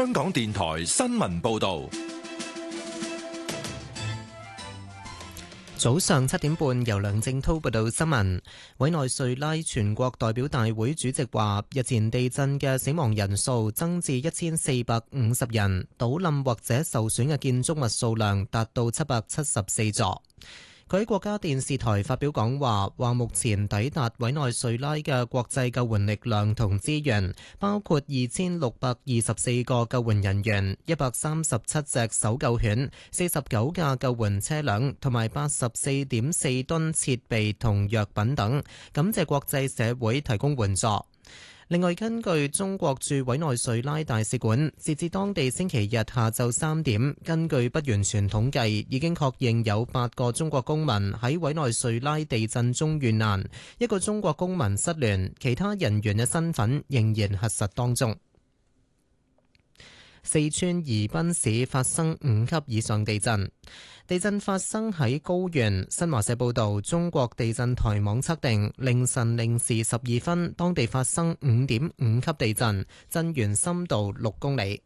香港電台新聞報道。 早上7點半，由梁正滔報道新聞。委內瑞拉全國代表大會主席話，日前地震嘅死亡人數增至1450人，倒冧或者受損嘅建築物數量達到774座。佢喺國家電視台發表講話，話目前抵達委內瑞拉嘅國際救援力量同資源，包括2624個救援人員、137隻搜救犬、49架救援車輛同埋84.4噸設備同藥品等，感謝國際社會提供援助。另外，根據中國駐委內瑞拉大使館，截至當地星期日下晝3點，根據不完全統計，已經確認有8個中國公民喺委內瑞拉地震中遇難，1個中國公民失聯，其他人員嘅身份仍然核實當中。四川宜賓市發生5級以上地震。地震發生喺高原。新華社報道，中國地震台網測定凌晨0時12分，當地發生5.5級地震，震源深度6公里。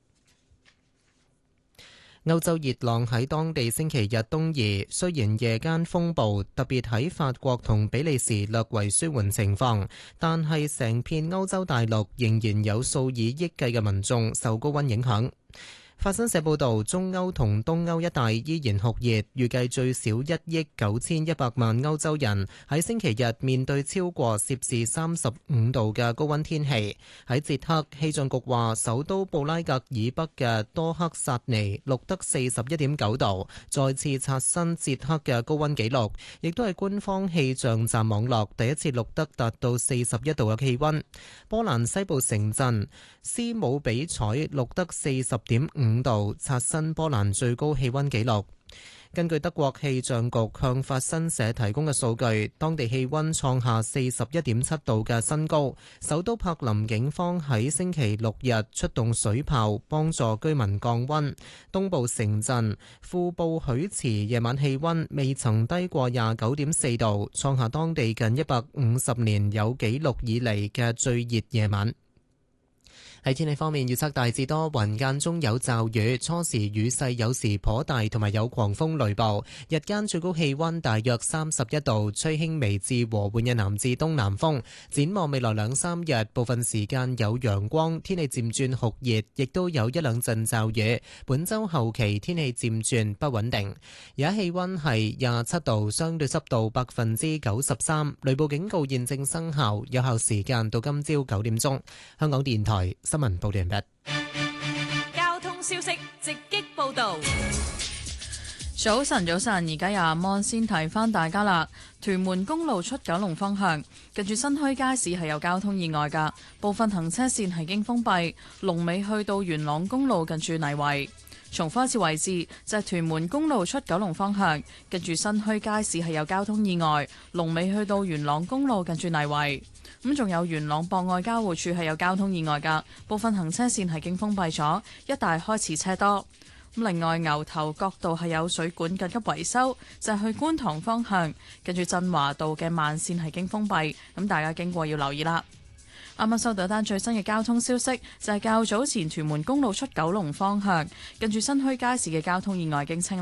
歐洲熱浪喺當地星期日東移，雖然夜間風暴特別喺法國同比利時略為舒緩情況，但係成片歐洲大陸仍然有數以億計嘅民眾受高溫影響。法新社報導，中歐同東歐一帶依然酷熱，預計最少1億9100萬歐洲人喺星期日面對超過攝氏35度嘅高溫天氣。喺捷克，氣象局話首都布拉格以北嘅多克薩尼錄得41.9度，再次刷新捷克嘅高溫紀錄，亦都係官方氣象站網絡第一次錄得達到41度嘅氣溫。波蘭西部城鎮斯姆比采錄得40.5度，刷新波蘭最高氣溫紀錄。根據德國氣象局向法新社提供嘅數據，當地氣溫創下41.7度嘅新高。首都柏林警方喺星期六日出動水炮幫助居民降溫。東部城鎮庫布許茨夜晚氣溫未曾低過29.4度，創下當地近150年有紀錄以嚟嘅最熱夜晚。喺天氣方面，預測大致多雲，間中有驟雨，初時雨勢有時頗大，同埋有狂風雷暴。日間最高氣溫大約31度，吹輕微至和緩嘅南至東南風。展望未來2-3日，部分時間有陽光，天氣漸轉酷熱，亦都有1-2陣驟雨。本週後期天氣漸轉不穩定。而家氣溫係27度，相對濕度93%，雷暴警告現正生效，有效時間到今朝9點鐘。香港電台新聞報道完畢。 交通消息直擊報道。 早晨，而家有阿mon先提翻大家啦。屯門公路出九龍方向，近住新墟街市係有交通意外噶，部分行車線係經封閉，龍尾去到元朗公路近住泥圍。重複一次位置就係屯門公路出九龍方向，近住新墟街市係有交通意外，龍尾去到元朗公路近住泥圍。咁仲有元朗博愛交匯處係有交通意外噶，部分行車線係經封閉咗，一帶開始車多。咁另外牛頭角道係有水管緊急維修，就係去觀塘方向，跟住振華道嘅慢線係經封閉，咁大家經過要留意啦。啱啱收到一單最新嘅交通消息，就係較早前屯門公路出九龍方向，跟住新墟街市嘅交通意外經清。